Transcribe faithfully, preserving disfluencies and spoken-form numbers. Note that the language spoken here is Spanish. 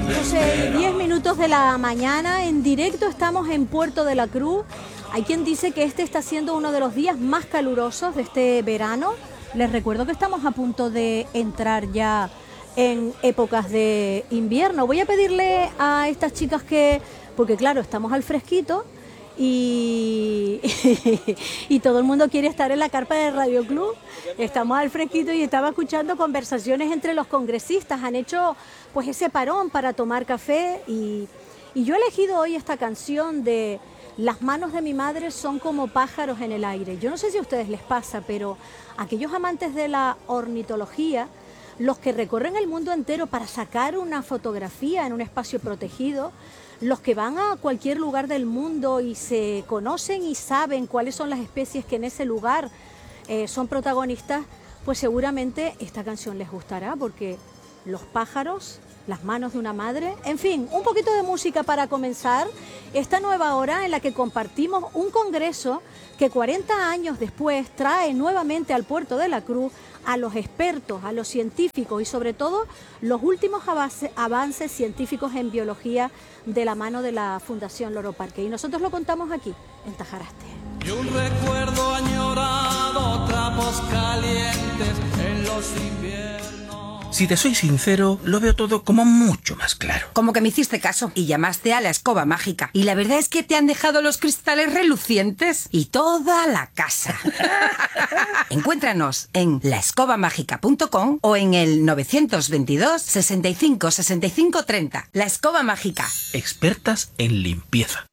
Entonces, diez minutos de la mañana, en directo estamos en Puerto de la Cruz. Hay quien dice que este está siendo uno de los días más calurosos de este verano. Les recuerdo que estamos a punto de entrar ya en épocas de invierno. Voy a pedirle a estas chicas que, porque claro, estamos al fresquito y, y todo el mundo quiere estar en la carpa de Radio Club. Estamos al fresquito y estaba escuchando conversaciones entre los congresistas. Han hecho pues ese parón para tomar café y, y yo he elegido hoy esta canción de Las manos de mi madre son como pájaros en el aire. Yo no sé si a ustedes les pasa, pero aquellos amantes de la ornitología, los que recorren el mundo entero para sacar una fotografía en un espacio protegido, los que van a cualquier lugar del mundo y se conocen y saben cuáles son las especies que en ese lugar eh, son protagonistas, pues seguramente esta canción les gustará, porque los pájaros, las manos de una madre, en fin, un poquito de música para comenzar esta nueva hora en la que compartimos un congreso que cuarenta años después trae nuevamente al Puerto de la Cruz a los expertos, a los científicos y sobre todo los últimos avance, avances científicos en biología de la mano de la Fundación Loro Parque. Y nosotros lo contamos aquí, en Tajaraste. Y un recuerdo añorado, trapos calientes en los inviernos. Si te soy sincero, lo veo todo como mucho más claro. Como que me hiciste caso y llamaste a la escoba mágica. Y la verdad es que te han dejado los cristales relucientes y toda la casa. Encuéntranos en la escoba mágica punto com o en el novecientos veintidós, sesenta y cinco, sesenta y cinco, treinta. La Escoba Mágica. Expertas en limpieza.